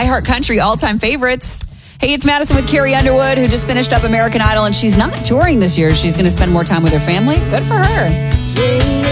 iHeart Country all-time favorites. Hey, it's Madison with Carrie Underwood, who just finished up American Idol, and she's not touring this year. She's going to spend more time with her family. Good for her.